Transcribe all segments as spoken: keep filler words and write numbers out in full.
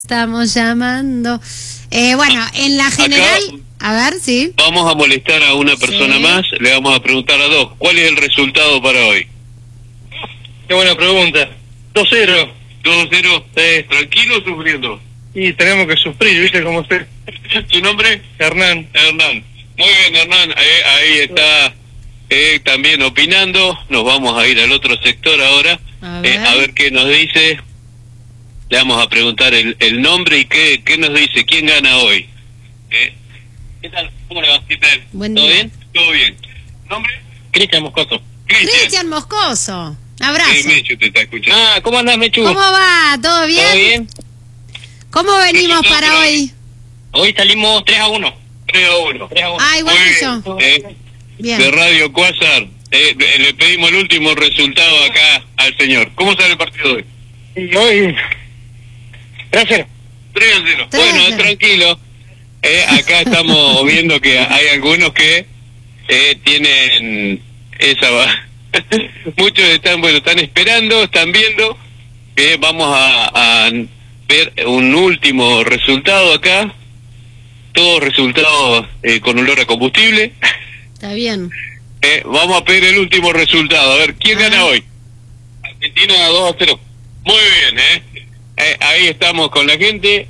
Estamos llamando. Eh, bueno, en la general, acá, a ver, sí. Vamos a molestar a una persona sí. más, le vamos a preguntar a dos. ¿Cuál es el resultado para hoy? Qué buena pregunta. dos cero. dos cero. Sí. ¿Tranquilo o sufriendo? Y tenemos que sufrir, ¿viste cómo usted? ¿Tu nombre? Hernán. Hernán. Muy bien, Hernán. Eh, ahí está eh, también opinando. Nos vamos a ir al otro sector ahora. A ver, eh, a ver qué nos dice. Le vamos a preguntar el, el nombre y qué, qué nos dice, quién gana hoy. Eh, ¿Qué tal? ¿Cómo le va? ¿Qué tal? Buen ¿Todo día. bien? Todo bien. ¿Nombre? Cristian Moscoso. Cristian Moscoso. Abrazo. Sí, Mechu te está escuchando. Ah, ¿cómo andás, Mechu? ¿Cómo va? ¿Todo bien? ¿Todo bien? ¿Cómo venimos para para hoy? Hoy salimos tres a uno. tres a uno. tres a uno. Ah, igual Muy que bien. yo. Eh, Bien. De Radio Cuásar, eh, le pedimos el último resultado acá al señor. ¿Cómo sale el partido hoy? Y hoy... tres a cero. tres a cero. tres a Bueno, cero. tranquilo. Eh, acá estamos viendo que hay algunos que eh, tienen esa... Muchos están, bueno, están esperando, están viendo que vamos a, a ver un último resultado acá. Todos resultados eh, con olor a combustible. Está bien. Eh, vamos a pedir el último resultado. A ver, ¿quién Ajá. gana hoy? Argentina dos a cero. Muy bien, ¿eh? eh ahí estamos con la gente.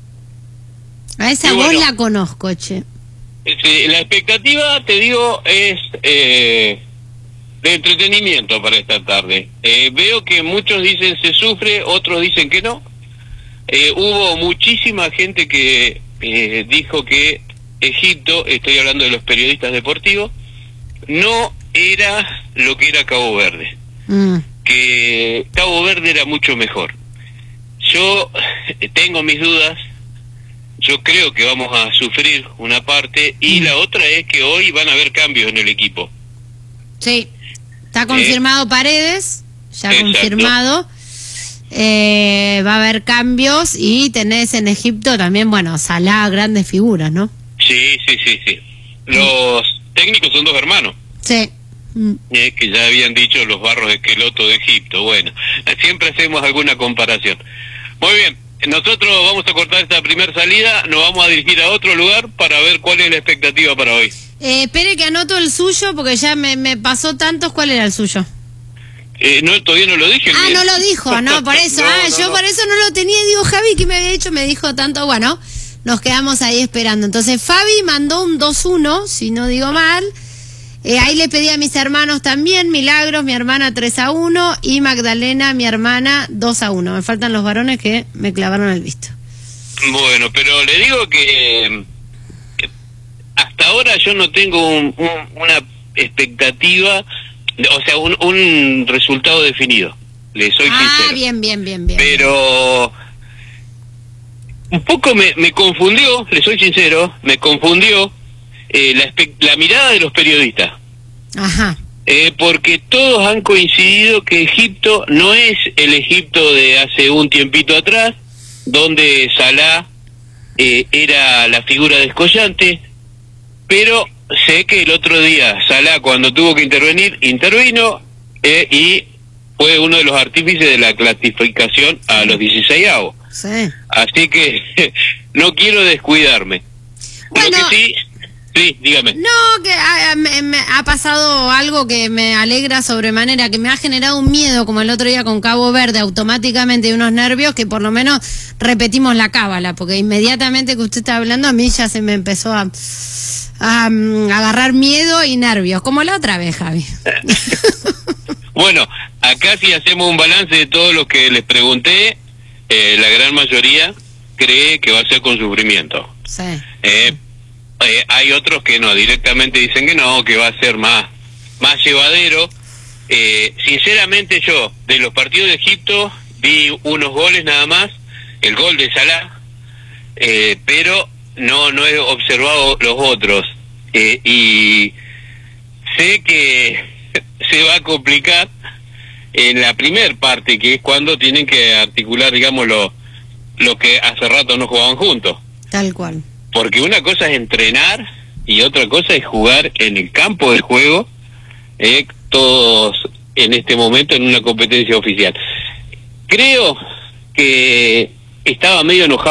A esa Y voz bueno. la conozco, che. Sí, la expectativa, te digo, es eh, de entretenimiento para esta tarde. Eh, veo que muchos dicen se sufre, otros dicen que no. Eh, hubo muchísima gente que eh, dijo que Egipto, estoy hablando de los periodistas deportivos, no era lo que era Cabo Verde. Mm. Que Cabo Verde era mucho mejor. Yo tengo mis dudas. Yo creo que vamos a sufrir una parte y Mm. la otra es que hoy van a haber cambios en el equipo. Sí. Está confirmado Paredes, ya Exacto. confirmado. Eh, va a haber cambios y tenés en Egipto también, bueno, Salah, grandes figuras, ¿no? Sí, sí, sí, sí. Los técnicos son dos hermanos, Sí. Mm. eh, que ya habían dicho los barros de esqueloto de Egipto. Bueno, siempre hacemos alguna comparación. Muy bien, nosotros vamos a cortar esta primera salida, nos vamos a dirigir a otro lugar para ver cuál es la expectativa para hoy. Eh, espere que anoto el suyo porque ya me, me pasó tantos. ¿Cuál era el suyo? Eh, no, todavía no lo dije. Ah, bien. no lo dijo, no, por eso. No, ah, no, yo no. por eso no lo tenía. Digo, Javi, ¿qué me había dicho? Me dijo tanto. Bueno, nos quedamos ahí esperando. Entonces, Fabi mandó un dos uno, si no digo mal. Eh, ahí le pedí a mis hermanos también, Milagros, mi hermana tres a uno, y Magdalena, mi hermana, dos a uno. Me faltan los varones que me clavaron el visto. Bueno, pero le digo que, que hasta ahora yo no tengo un, un, una expectativa, o sea, un, un resultado definido. Le soy Ah, sincero. bien, bien, bien, bien. Pero un poco me, me confundió, le soy sincero, me confundió eh, la, espe- la mirada de los periodistas. Ajá. Eh, porque todos han coincidido que Egipto no es el Egipto de hace un tiempito atrás, donde Salah eh, era la figura descollante, pero sé que el otro día Salah, cuando tuvo que intervenir, intervino eh, y fue uno de los artífices de la clasificación a los dieciseisavos. Sí. Así que no quiero descuidarme. Bueno. Lo que sí, sí, dígame. No, que ah, me, me ha pasado algo que me alegra sobremanera, que me ha generado un miedo, como el otro día con Cabo Verde, automáticamente, y unos nervios, que por lo menos repetimos la cábala, porque inmediatamente que usted está hablando, a mí ya se me empezó a, a, um, agarrar miedo y nervios, como la otra vez, Javi. Bueno, acá sí hacemos un balance de todo lo que les pregunté. Eh, la gran mayoría cree que va a ser con sufrimiento. Sí. Eh, eh, hay otros que no, directamente dicen que no, que va a ser más, más llevadero. Eh, sinceramente yo, de los partidos de Egipto, vi unos goles nada más, el gol de Salah, eh, pero no, no he observado los otros. Eh, y sé que se va a complicar en la primer parte, que es cuando tienen que articular, digamos, lo, lo que hace rato no jugaban juntos. Tal cual. Porque una cosa es entrenar y otra cosa es jugar en el campo del juego, eh, todos en este momento en una competencia oficial. Creo que estaba medio enojado